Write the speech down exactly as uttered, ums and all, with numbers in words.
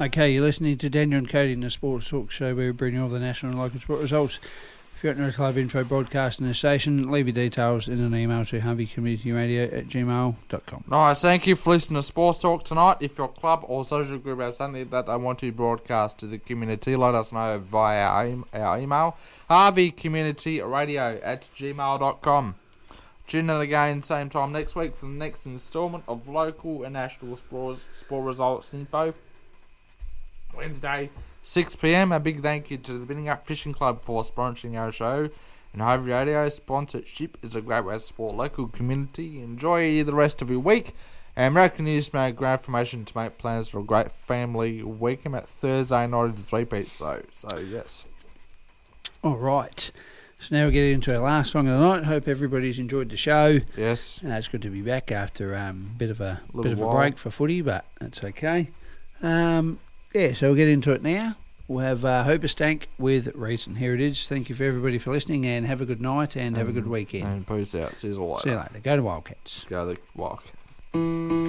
Okay, you're listening to Daniel and Cody in the Sports Talk Show where we bring you all the national and local sport results. If you're at a club info broadcasting the station, leave your details in an email to harvey community radio at gmail dot com. Nice, thank you for listening to Sports Talk tonight. If your club or social group have something that they want to broadcast to the community, let us know via our, e- our email, harvey community radio at gmail dot com. Tune in again same time next week for the next instalment of local and national sports, sport results info. Wednesday, six p.m. A big thank you to the Binning Up Fishing Club for sponsoring our show. And Harvey Radio sponsorship is a great way to support local community. Enjoy the rest of your week. And American News made great information to make plans for a great family weekend at Thursday night at the three-peat show. So, yes. All right. So now we get into our last song of the night. Hope everybody's enjoyed the show. Yes. Uh, it's good to be back after a um, bit of a Little bit of while. a break for footy, but that's okay. Um, yeah, so we'll get into it now. We'll have uh, Hooper Stank with Recent Heritage. Thank you for everybody for listening, and have a good night and um, have a good weekend. And peace out. See you all later. See you later. Go to Wildcats. Go to the Wildcats.